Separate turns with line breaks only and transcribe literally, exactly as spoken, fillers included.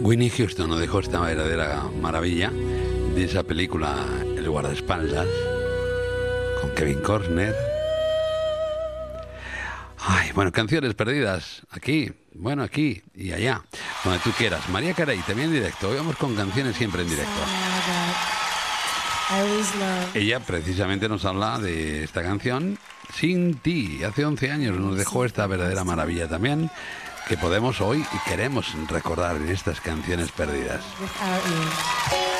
Whitney Houston nos dejó esta verdadera maravilla de esa película El guardaespaldas con Kevin Costner. Ay, bueno, canciones perdidas aquí, bueno, aquí y allá, donde tú quieras. María Carey, también en directo. Hoy vamos con canciones siempre en directo. Ella precisamente nos habla de esta canción, Sin ti. Hace once años nos dejó esta verdadera maravilla también, que podemos hoy y queremos recordar en estas canciones perdidas.